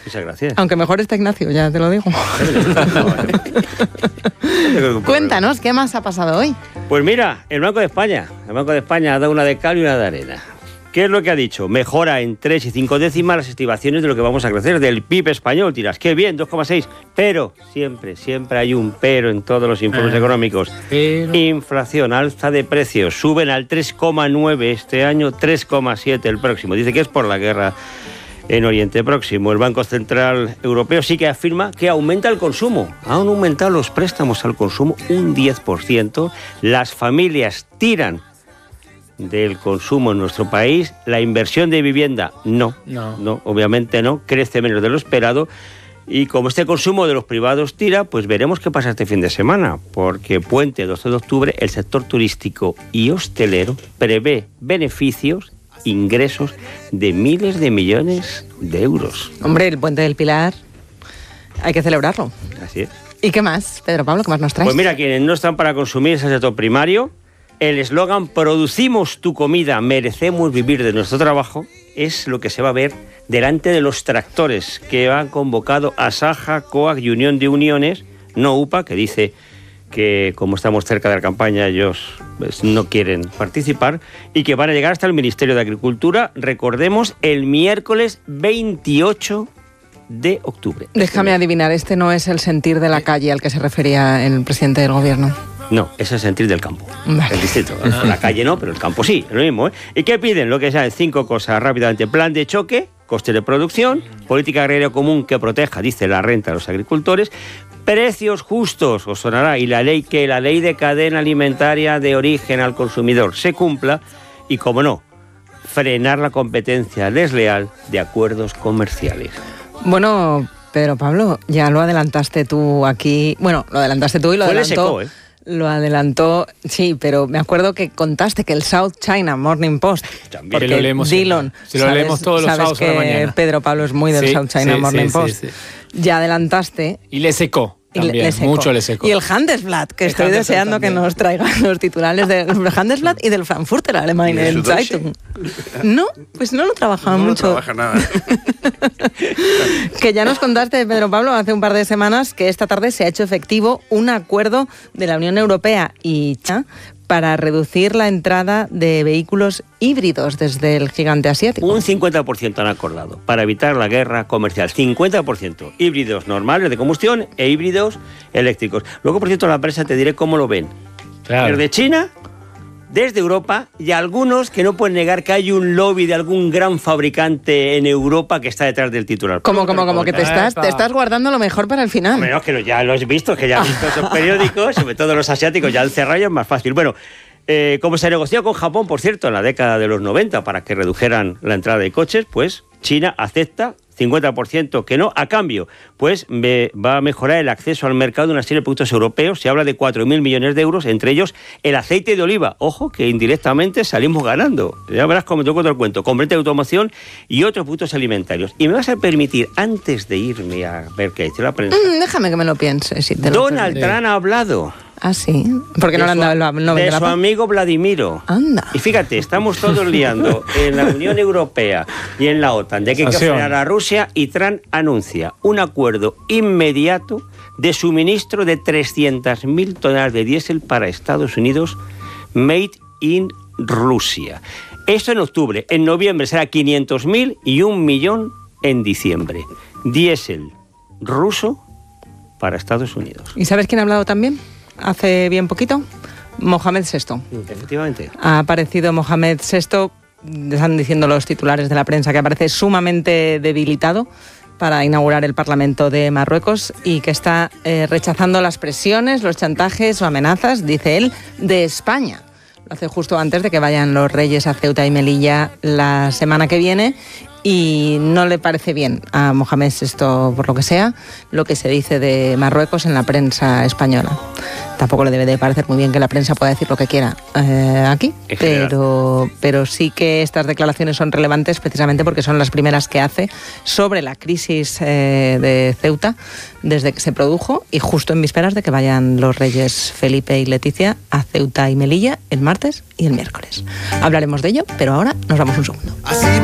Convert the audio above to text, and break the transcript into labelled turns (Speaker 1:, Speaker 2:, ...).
Speaker 1: Muchas gracias.
Speaker 2: Aunque mejor está Ignacio, ya te lo digo. Cuéntanos, ¿qué más ha pasado hoy?
Speaker 1: Pues mira, el Banco de España ha dado una de cal y una de arena. ¿Qué es lo que ha dicho? Mejora en 3 y 5 décimas las estimaciones de lo que vamos a crecer del PIB español. Dirás, qué bien, 2,6. Pero, siempre hay un pero en todos los informes económicos. Pero... Inflación, alza de precios. Suben al 3,9 este año, 3,7 el próximo. Dice que es por la guerra en Oriente Próximo. El Banco Central Europeo sí que afirma que aumenta el consumo. Han aumentado los préstamos al consumo un 10%. Las familias tiran del consumo en nuestro país. La inversión de vivienda, no, obviamente no, crece menos de lo esperado. Y como este consumo de los privados tira, pues veremos qué pasa este fin de semana, porque puente 12 de octubre, el sector turístico y hostelero prevé beneficios, ingresos de miles de millones de euros.
Speaker 2: Hombre, el Puente del Pilar hay que celebrarlo.
Speaker 1: Así es.
Speaker 2: ¿Y qué más, Pedro Pablo? ¿Qué más nos traes?
Speaker 1: Pues mira, quienes no están para consumir es el sector primario. El eslogan "producimos tu comida, merecemos vivir de nuestro trabajo" es lo que se va a ver delante de los tractores que han convocado Asaja, COAG y Unión de Uniones, no UPA, que dice que como estamos cerca de la campaña ellos pues, no quieren participar, y que van a llegar hasta el Ministerio de Agricultura, recordemos, el miércoles 28 de octubre.
Speaker 2: Déjame adivinar, este no es el sentir de la calle al que se refería el presidente del gobierno.
Speaker 1: No, es el sentir del campo,
Speaker 2: vale.
Speaker 1: El distrito. La calle no, pero el campo sí, es lo mismo, ¿eh? ¿Y qué piden? Lo que sean 5 cosas rápidamente. Plan de choque, coste de producción, política agraria común que proteja, dice, la renta de los agricultores, precios justos, os sonará, y la ley de cadena alimentaria de origen al consumidor se cumpla, y como no, frenar la competencia desleal de acuerdos comerciales.
Speaker 2: Bueno, Pedro Pablo, ya lo adelantaste tú aquí. Bueno, lo adelantaste tú y lo adelantó. Lo adelantó, sí, pero me acuerdo que contaste que el South China Morning Post,
Speaker 1: también
Speaker 2: porque
Speaker 3: lo leemos
Speaker 2: Dillon,
Speaker 3: se lo leemos todos los sábados a la mañana.
Speaker 2: Pedro Pablo es muy del South China Morning Post. Ya adelantaste.
Speaker 3: Y le secó. También, mucho le secó.
Speaker 2: Y el Handelsblatt, que estoy deseando que nos traigan los titulares del Handelsblatt y del Frankfurter Allgemeine Zeitung. No, pues no lo trabajaban mucho.
Speaker 4: No trabaja nada.
Speaker 2: Que ya nos contaste, Pedro Pablo, hace un par de semanas que esta tarde se ha hecho efectivo un acuerdo de la Unión Europea y China para reducir la entrada de vehículos híbridos desde el gigante asiático.
Speaker 1: Un 50% han acordado para evitar la guerra comercial. 50%. Híbridos normales de combustión e híbridos eléctricos. Luego, por cierto, la prensa te diré cómo lo ven.
Speaker 3: Claro.
Speaker 1: Desde China, desde Europa y algunos que no pueden negar que hay un lobby de algún gran fabricante en Europa que está detrás del titular.
Speaker 2: Como que te estás guardando lo mejor para el final.
Speaker 1: Bueno, es que ya lo has visto, que ya has visto esos periódicos, sobre todo los asiáticos, ya el cerrallo es más fácil. Bueno, como se negoció con Japón, por cierto, en la década de los 90 para que redujeran la entrada de coches, pues China acepta 50% que no, a cambio, pues va a mejorar el acceso al mercado de una serie de productos europeos. Se habla de 4.000 millones de euros, entre ellos el aceite de oliva. Ojo, que indirectamente salimos ganando. Ya verás cómo te cuento el cuento. Componente de automoción y otros productos alimentarios. Y me vas a permitir, antes de irme a ver qué dice la prensa...
Speaker 2: déjame que me lo piense. Si
Speaker 1: Donald Trump ha hablado...
Speaker 2: Ah, sí. Porque no le han dado el nombre
Speaker 1: de su amigo Vladimiro.
Speaker 2: Anda.
Speaker 1: Y fíjate, estamos todos liando en la Unión Europea y en la OTAN de que hay que frenar a Rusia, y Trump anuncia un acuerdo inmediato de suministro de 300.000 toneladas de diésel para Estados Unidos, made in Rusia. Esto en octubre. En noviembre será 500.000 y 1 millón en diciembre. Diésel ruso para Estados Unidos.
Speaker 2: ¿Y sabes quién ha hablado también? Hace bien poquito, Mohamed VI.
Speaker 1: Efectivamente.
Speaker 2: Ha aparecido Mohamed VI, están diciendo los titulares de la prensa, que aparece sumamente debilitado para inaugurar el Parlamento de Marruecos y que está rechazando las presiones, los chantajes o amenazas, dice él, de España. Lo hace justo antes de que vayan los reyes a Ceuta y Melilla la semana que viene. Y no le parece bien a Mohamed VI, por lo que sea, lo que se dice de Marruecos en la prensa española. Tampoco le debe de parecer muy bien que la prensa pueda decir lo que quiera aquí, pero sí que estas declaraciones son relevantes precisamente porque son las primeras que hace sobre la crisis de Ceuta desde que se produjo y justo en vísperas de que vayan los reyes Felipe y Leticia a Ceuta y Melilla el martes y el miércoles. Hablaremos de ello, pero ahora nos vamos un segundo.